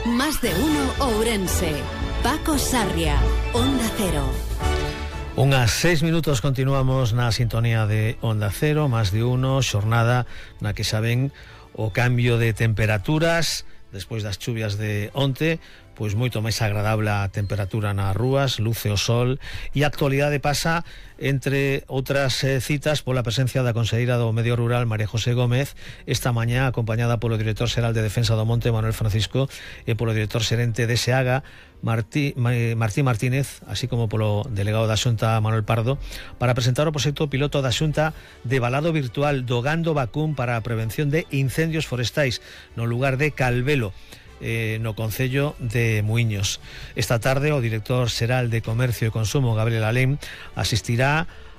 Más de uno Ourense. Paco Sarria, Onda Cero. Unhas 6 minutos continuamos na sintonía de Onda Cero, Más de uno, xornada na que xa ven o cambio de temperaturas despois das chuvias de onte, pois moito máis agradable a temperatura nas rúas, luce o sol e a actualidade pasa, entre outras citas, pola presencia da conselleira do Medio Rural, María José Gómez, esta mañá acompañada polo director xeral de Defensa do Monte, Manuel Francisco, e polo director xerente de SEAGA, Martí Martínez, así como polo delegado da Xunta, Manuel Pardo, para presentar o proxecto piloto da Xunta de balado virtual do gando vacún para a prevención de incendios forestais no lugar de Calvelo, no concello de Muiños. Esta tarde o director xeral de Comercio e Consumo, Gabriel Alén, asistirá